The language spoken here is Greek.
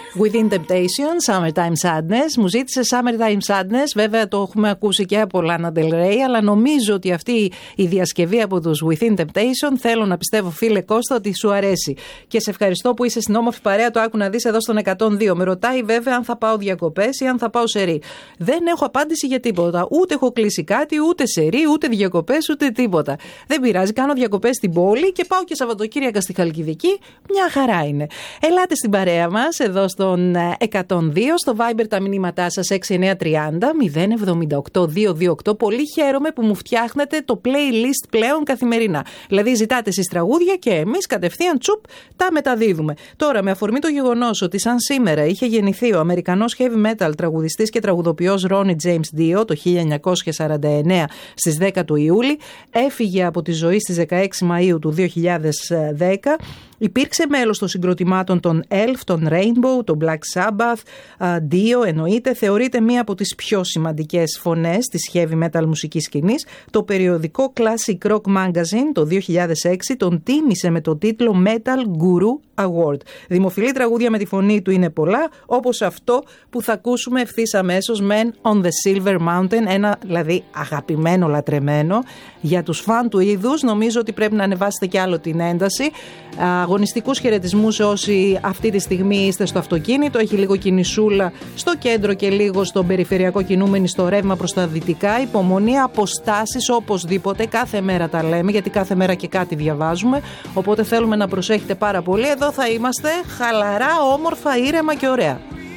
Within Temptation, Summertime Sadness. Μου ζήτησε Summertime Sadness. Βέβαια το έχουμε ακούσει και από Lana Del Rey, αλλά νομίζω ότι αυτή η διασκευή από τους Within Temptation, θέλω να πιστεύω, φίλε Κώστα, ότι σου αρέσει. Και σε ευχαριστώ που είσαι στην όμορφη παρέα. Το άκου να δεις εδώ στον 102. Με ρωτάει βέβαια αν θα πάω διακοπές ή αν θα πάω σερί. Δεν έχω απάντηση για τίποτα. Ούτε έχω κλείσει κάτι, ούτε σερί, ούτε διακοπές, ούτε τίποτα. Δεν πειράζει. Κάνω διακοπές στην πόλη και πάω και Σαββατοκύριακα στη Χαλκιδική. Μια χαρά είναι. Ελάτε στην παρέα μας εδώ στον 102, στο Viber τα μηνύματά σας 6930 078 228. Πολύ χαίρομαι που μου φτιάχνετε το playlist πλέον καθημερινά. Δηλαδή ζητάτε εσείς τραγούδια και εμείς κατευθείαν τσουπ τα μεταδίδουμε. Τώρα, με αφορμή το γεγονός ότι σαν σήμερα είχε γεννηθεί ο Αμερικανός heavy metal τραγουδιστής και τραγουδοποιός Ronnie James Dio το 1949 στις 10 του Ιούλη, έφυγε από τη ζωή στις 16 Μαΐου του 2010. Υπήρξε μέλος των συγκροτημάτων των Elf, των Rainbow, των Black Sabbath, Dio εννοείται. Θεωρείται μία από τις πιο σημαντικές φωνές της heavy metal μουσικής σκηνής. Το περιοδικό Classic Rock Magazine το 2006 τον τίμησε με το τίτλο Metal Guru Award. Δημοφιλή τραγούδια με τη φωνή του είναι πολλά, όπως αυτό που θα ακούσουμε ευθύς αμέσως, Men on the Silver Mountain, ένα δηλαδή αγαπημένο, λατρεμένο. Για τους φαν του είδους νομίζω ότι πρέπει να ανεβάσετε κι άλλο την ένταση. Αγωνιστικούς χαιρετισμούς σε όσοι αυτή τη στιγμή είστε στο αυτοκίνητο. Έχει λίγο κινησούλα στο κέντρο και λίγο στον περιφερειακό κινούμενοι στο ρεύμα προς τα δυτικά. Υπομονή, αποστάσεις οπωσδήποτε. Κάθε μέρα τα λέμε, γιατί κάθε μέρα και κάτι διαβάζουμε. Οπότε θέλουμε να προσέχετε πάρα πολύ. Εδώ θα είμαστε χαλαρά, όμορφα, ήρεμα και ωραία.